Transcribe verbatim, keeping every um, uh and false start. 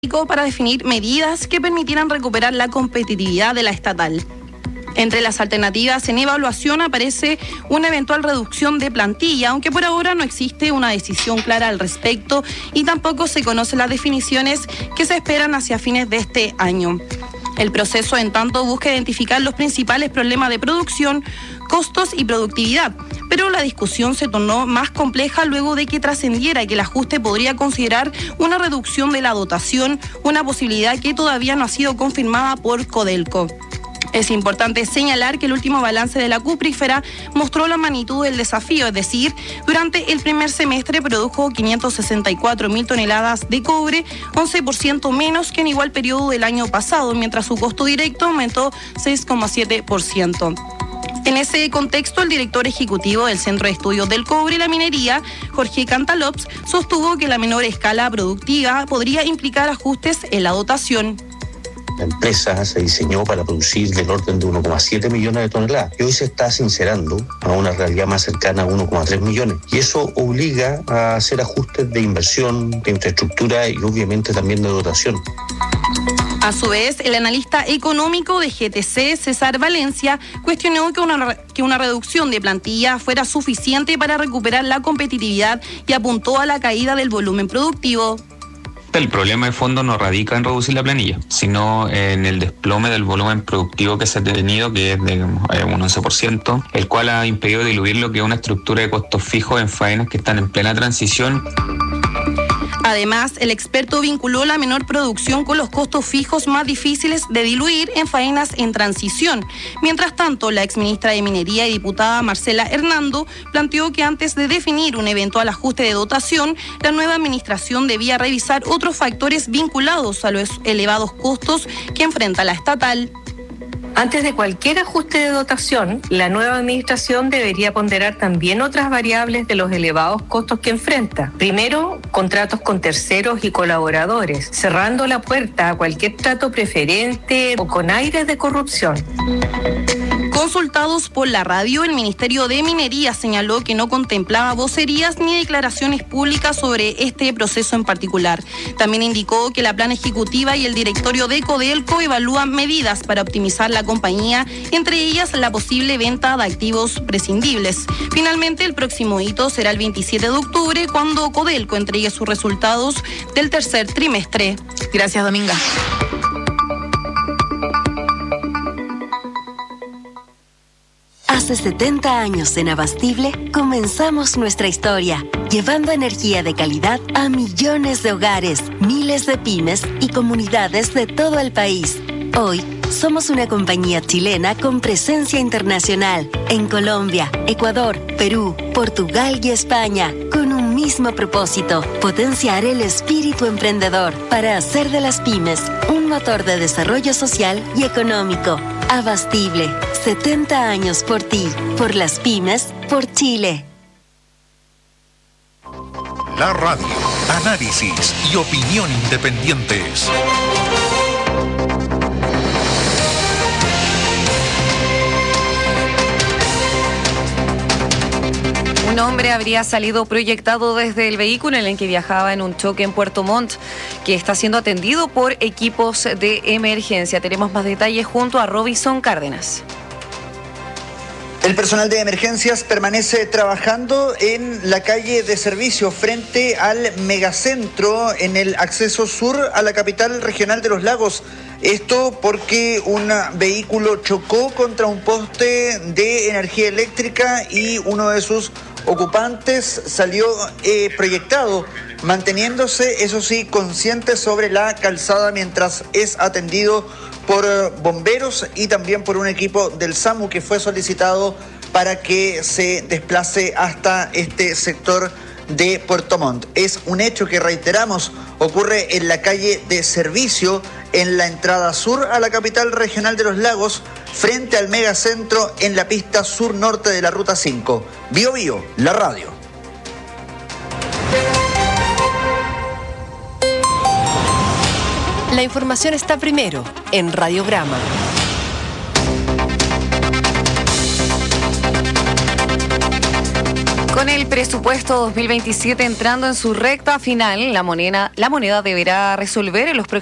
para definir medidas que permitieran recuperar la competitividad de la estatal. Entre las alternativas en evaluación aparece una eventual reducción de plantilla, aunque por ahora no existe una decisión clara al respecto y tampoco se conocen las definiciones que se esperan hacia fines de este año. El proceso, en tanto, busca identificar los principales problemas de producción, costos y productividad, pero la discusión se tornó más compleja luego de que trascendiera que el ajuste podría considerar una reducción de la dotación, una posibilidad que todavía no ha sido confirmada por Codelco. Es importante señalar que el último balance de la cuprífera mostró la magnitud del desafío, es decir, durante el primer semestre produjo quinientas sesenta y cuatro mil toneladas de cobre, once por ciento menos que en igual periodo del año pasado, mientras su costo directo aumentó seis coma siete por ciento. En ese contexto, el director ejecutivo del Centro de Estudios del Cobre y la Minería, Jorge Cantalops, sostuvo que la menor escala productiva podría implicar ajustes en la dotación. La empresa se diseñó para producir del orden de uno coma siete millones de toneladas y hoy se está sincerando a una realidad más cercana a uno coma tres millones. Y eso obliga a hacer ajustes de inversión, de infraestructura y obviamente también de dotación. A su vez, el analista económico de G T C, César Valencia, cuestionó que una, que una reducción de plantilla fuera suficiente para recuperar la competitividad y apuntó a la caída del volumen productivo. El problema de fondo no radica en reducir la planilla, sino en el desplome del volumen productivo que se ha tenido, que es de un once por ciento, el cual ha impedido diluir lo que es una estructura de costos fijos en faenas que están en plena transición. Además, el experto vinculó la menor producción con los costos fijos más difíciles de diluir en faenas en transición. Mientras tanto, la exministra de Minería y diputada Marcela Hernando planteó que antes de definir un eventual ajuste de dotación, la nueva administración debía revisar otros factores vinculados a los elevados costos que enfrenta la estatal. Antes de cualquier ajuste de dotación, la nueva administración debería ponderar también otras variables de los elevados costos que enfrenta. Primero, contratos con terceros y colaboradores, cerrando la puerta a cualquier trato preferente o con aires de corrupción. Consultados por la radio, el Ministerio de Minería señaló que no contemplaba vocerías ni declaraciones públicas sobre este proceso en particular. También indicó que la plana ejecutiva y el directorio de Codelco evalúan medidas para optimizar la compañía, entre ellas la posible venta de activos prescindibles. Finalmente, el próximo hito será el veintisiete de octubre, cuando Codelco entregue sus resultados del tercer trimestre. Gracias, Dominga. Hace setenta años en Abastible comenzamos nuestra historia, llevando energía de calidad a millones de hogares, miles de pymes y comunidades de todo el país. Hoy somos una compañía chilena con presencia internacional en Colombia, Ecuador, Perú, Portugal y España, con un mismo propósito: potenciar el espíritu emprendedor para hacer de las pymes un motor de desarrollo social y económico. Abastible, setenta años por ti, por las pymes, por Chile. La radio, análisis y opinión independientes. Un hombre habría salido proyectado desde el vehículo en el que viajaba en un choque en Puerto Montt, que está siendo atendido por equipos de emergencia. Tenemos más detalles junto a Robinson Cárdenas. El personal de emergencias permanece trabajando en la calle de servicio frente al megacentro en el acceso sur a la capital regional de Los Lagos. Esto porque un vehículo chocó contra un poste de energía eléctrica y uno de sus ocupantes salió eh, proyectado, manteniéndose, eso sí, consciente sobre la calzada mientras es atendido por bomberos y también por un equipo del SAMU que fue solicitado para que se desplace hasta este sector de Puerto Montt. Es un hecho que, reiteramos, ocurre en la calle de servicio, en la entrada sur a la capital regional de Los Lagos, frente al megacentro en la pista sur-norte de la Ruta cinco. Bio Bio, la radio. La información está primero en Radiograma. Con el presupuesto dos mil veintisiete entrando en su recta final, la moneda, la moneda deberá resolver en los próximos